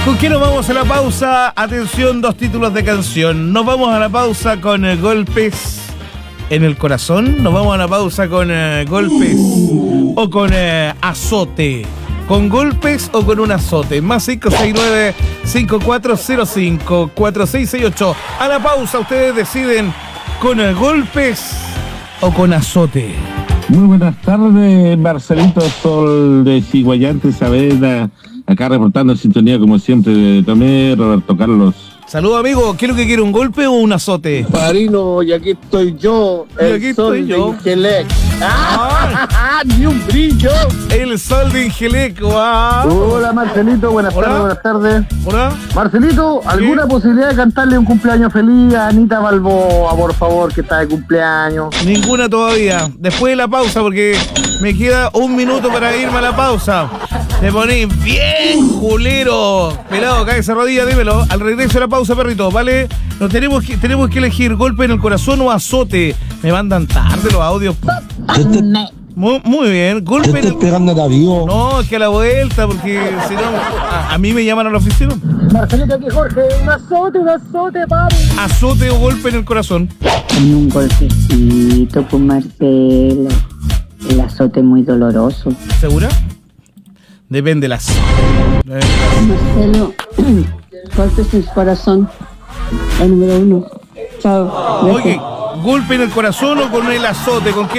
¿Con qué nos vamos a la pausa? Atención, 2 títulos de canción. Nos vamos a la pausa con golpes en el corazón. Nos vamos a la pausa con golpes o con azote. ¿Con golpes o con un azote? Más 569-5405-4668. A la pausa ustedes deciden con golpes o con azote. Muy buenas tardes, Marcelito Sol de Chiguayante, Saavedra, acá reportando en sintonía como siempre de Tomé, Roberto Carlos. Saludos, amigo. ¿Qué es lo que quiere, un golpe o un azote? Padrino, y aquí estoy yo, el sol de Ingelec. ¡Ni un brillo! El sol de Ingelec. Hola, Marcelito, buenas tardes. Hola. Marcelito, ¿alguna posibilidad de cantarle un cumpleaños feliz a Anita Balboa, por favor, que está de cumpleaños? Ninguna todavía. Después de la pausa, porque me queda 1 minuto para irme a la pausa. Te ponés bien julero. Pelado, cae esa rodilla, dímelo. Al regreso de la pausa, perrito, ¿vale? Tenemos que elegir golpe en el corazón o azote. Me mandan tarde los audios. Muy bien. Golpe en el... pegando el avión. No, es que a la vuelta, porque si no, a mí me llaman a la oficina. Marcelito, aquí Jorge, un azote, papi. Azote o golpe en el corazón. En un golpecito, pues Marcelo. El azote es muy doloroso. ¿Segura? Depende de las. Marcelo, golpes en su corazón. El número 1. Chao. Oye, golpe en el corazón o con el azote, ¿con qué?